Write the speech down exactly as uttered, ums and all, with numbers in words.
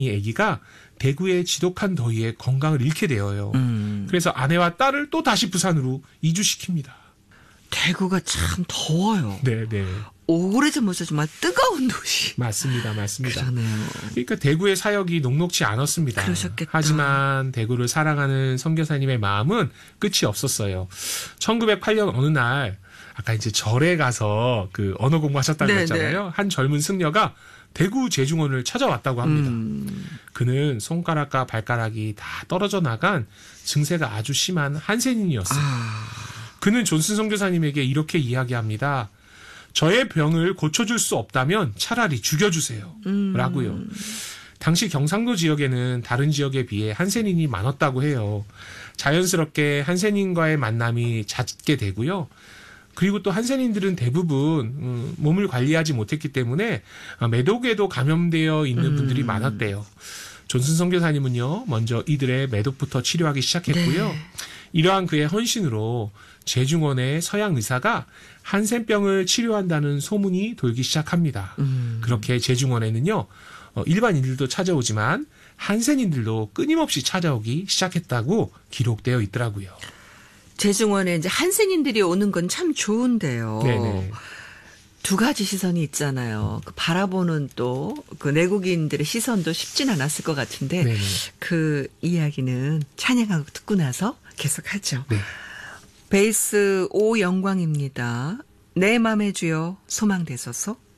이 아기가 대구의 지독한 더위에 건강을 잃게 되어요. 음. 그래서 아내와 딸을 또 다시 부산으로 이주시킵니다. 대구가 참 더워요. 네, 네. 오래전부터 정말 뜨거운 도시. 맞습니다. 맞습니다. 그러네요. 그러니까 대구의 사역이 녹록지 않았습니다. 그러셨겠다. 하지만 대구를 사랑하는 선교사님의 마음은 끝이 없었어요. 천구백팔 년 어느 날 아까 이제 절에 가서 그 언어 공부하셨다고 네, 했잖아요. 네. 한 젊은 승려가 대구 제중원을 찾아왔다고 합니다. 음. 그는 손가락과 발가락이 다 떨어져 나간 증세가 아주 심한 한센인이었어요. 아. 그는 존슨 선교사님에게 이렇게 이야기합니다. 저의 병을 고쳐줄 수 없다면 차라리 죽여주세요. 음. 라고요. 당시 경상도 지역에는 다른 지역에 비해 한센인이 많았다고 해요. 자연스럽게 한센인과의 만남이 잦게 되고요. 그리고 또 한센인들은 대부분 음, 몸을 관리하지 못했기 때문에 매독에도 감염되어 있는 음. 분들이 많았대요. 존슨 선교사님은요. 먼저 이들의 매독부터 치료하기 시작했고요. 네. 이러한 그의 헌신으로 제중원의 서양 의사가 한센병을 치료한다는 소문이 돌기 시작합니다. 음. 그렇게 제중원에는요. 어, 일반인들도 찾아오지만 한센인들도 끊임없이 찾아오기 시작했다고 기록되어 있더라고요. 제중원에 이제 한센인들이 오는 건 참 좋은데요. 네네. 두 가지 시선이 있잖아요. 그 바라보는 또 그 내국인들의 시선도 쉽진 않았을 것 같은데 네네. 그 이야기는 찬양하고 듣고 나서 계속하죠. 네. 베이스 오영광입니다. 내 맘에 주여 소망되소서.